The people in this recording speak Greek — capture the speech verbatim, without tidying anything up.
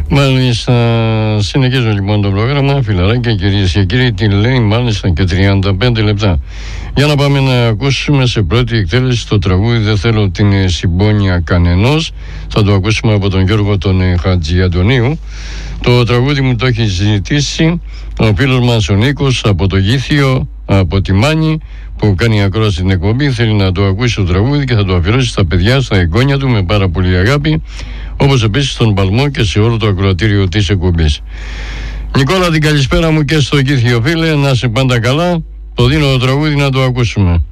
Μάλιστα, συνεχίζω λοιπόν το πρόγραμμα, φιλαράκια, κυρίες και κύριοι, τι λέει μάλιστα και τριάντα πέντε λεπτά. Για να πάμε να ακούσουμε σε πρώτη εκτέλεση το τραγούδι «Δεν θέλω την συμπόνια κανενός». Θα το ακούσουμε από τον Γιώργο τον Χατζιαντονίου. Το τραγούδι μου το έχει ζητήσει ο φίλος μας ο Νίκος από το Γήθιο, από τη Μάνη, που κάνει ακρόαση στην εκπομπή. Θέλει να το ακούσει το τραγούδι και θα το αφιερώσει στα παιδιά, στα εγγόνια του, με πάρα πολύ αγάπη, όπως επίσης στον Παλμό και σε όλο το ακροατήριο της εκπομπής. Νικόλα, την καλησπέρα μου και στο Γήθιο, φίλε, να είσαι πάντα καλά. Το δίνω το τραγούδι να το ακούσουμε.